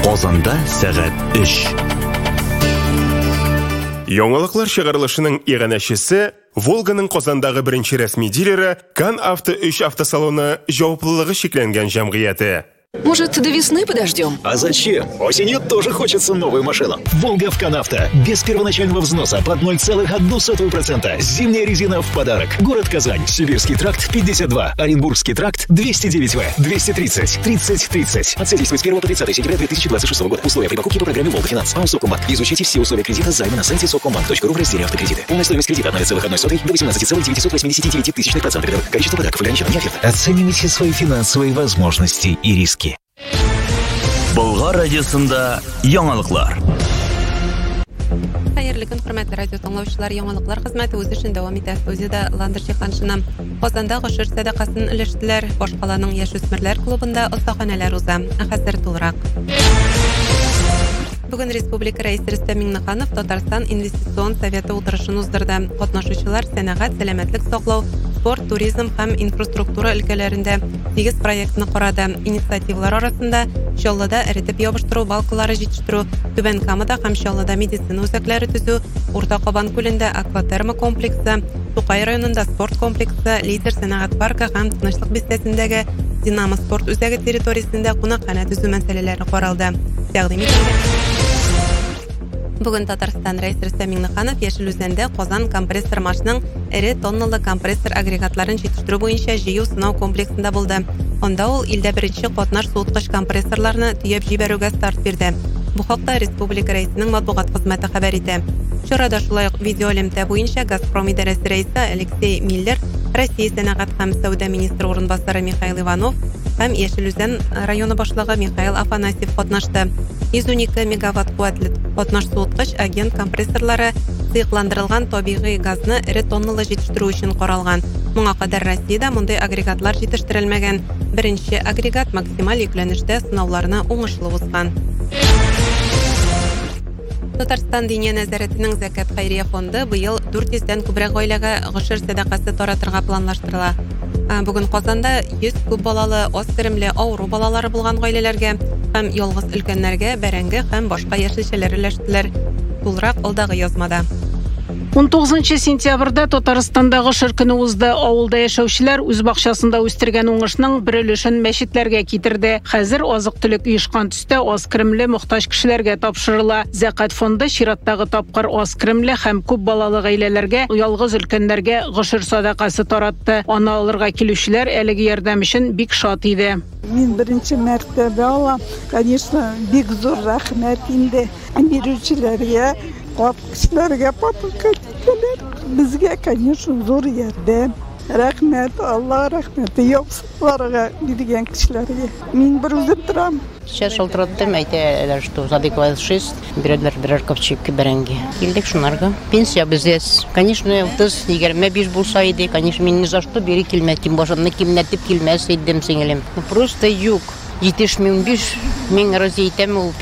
Казанда сәгать 3. Яңалыклар чыгарылышының иганәчесе Волганың Казандагы беренче рәсми дилеры Кан Авто 3 автосалоны җаваплылыгы шикләнгән җәмгыяте. Может, до весны подождем? А зачем? Осенью тоже хочется новую машину. Волга в Канавто. Без первоначального взноса под 0,1%. Зимняя резина в подарок. Город Казань. Сибирский тракт 52. Оренбургский тракт 209В. 230. 30. Акция действует с 1 по 30 сентября 2026 года. Условия при покупке по программе Волга Финанс. АО Совкомбанк. Изучите все условия кредита займа на сайте совкомбанк.ру в разделе автокредиты. Полная стоимость кредита от 0,1 до 18,989%. Количество подарков ограничено. Не оферта. Оценивайте свои финансовые возможности и риски. Болгар радиосында яңалыклар. Хәерле көн, хөрмәтле радио тыңлаучылар, яңалыклар хезмәте үз эшен дәвам итә. Студиядә Ландыш Җиһаншина. Казанда гашыр садакасын өлештеләр. Башкаланың яшүсмерләр клубында остаханәләр уза. Хәзер тулырак. Бүген Республика рәисе Рөстәм Миңнеханов Татарстан инвестицион советы утырышын уздырды. Катнашучылар сәнәгать, сәламәтлек саклау, спорт, туризм һәм инфраструктура өлкәләрендә 8 проектны карады. Инициативалар арасында Чаллыда эритеп ябыштыру балкалары җитештерү, Түбән Камада һәм Чаллыда медицина үзәкләре төзү, Урта Кабан күлендә акватерма комплексы, Тукай районында спорт комплексы, Лидер сәнәгать паркы һәм Тынычлык бистәсендәге Динамо спорт үзәге территориясендә кунакханә төзү мәсьәләләре каралды. Тәкъдим ителгән. Бүген Татарстан рәисе Рөстәм Миңнеханов Яшел Үзәндә Казан компрессор машиның эре тонналы компрессор агрегатларын җитештерү буенча җыю сынау комплексында булды. Анда ул илдә беренче катнаш суыткыч компрессорларны төяп җибәрүгә старт бирде. Бу хакта Республика рәисенең матбугат хезмәте хәбәр итә. Чарада шулай ук видеолемтә буенча Газпром идарәсе рәисе Алексей Миллер, Россия сәнәгать һәм сәүдә министры урынбасары Михаил Иванов һәм Яшел Үзән районы башлыгы Михаил Афанасьев катнашты. 112 мегаватт куәтле катнаш суыткыч агент компрессорлары сыйкландырылган табигый газны эре тонналы җитештерү өчен каралган. Моңа кадәр Россиядә мондай агрегатлар җитештерелмәгән. Беренче агрегат максималь йөкләнештә сынауларны уңышлы узган. Татарстан Диния нәзарәтенең Зәкат хәйрия фонды быел 400-дән күбрәк гаиләгә гашыр садакасы таратырга планлаштырыла. Бүген Казанда 100 күп балалы, аз керемле, авыру балалары булган гаиләләргә һәм ялгыз өлкәннәргә бәрәңге һәм башка яшелчәләр өләштеләр. Тулырак алдагы язмада. 19 сентябрьдә Татарстандагы гашыр көне узды. Авылда яшәүчеләр үз бакчасында үстергән уңышның бер өлешен мәчетләргә китерде. Хәзер азык-төлек оешкан төстә аз керемле мохтаҗ кешеләргә тапшырыла. Зәкат фонды чираттагы тапкыр аз керемле һәм күп балалы гаиләләргә, ялгыз өлкәннәргә гашыр садакасы таратты. Аны алырга килүчеләр әлеге ярдәм өчен бик шат иде. Мин беренче мәртәбә алам. Конечно, бик зур рәхмәт инде бирүчеләргә. Кешеләргә папакәтләр безгә, конечно, зур ярдәм. Рәхмәт, Алла рәхмәте яусыларга биргән кешеләргә. Мин бер үзем торам. Сейчас шалтыраттым, әйтәләр, что задыклай 6, бирәләр берәр капчык бәрәңге. Килдек шунарга. Пенсия бездә. Конечно, 30-25 булса иде, конечно, мин ни за что бери килмәдем, башымны кимнәтеп килмәс идем сеңелем. Просто юк. 75 мең разы итәм ул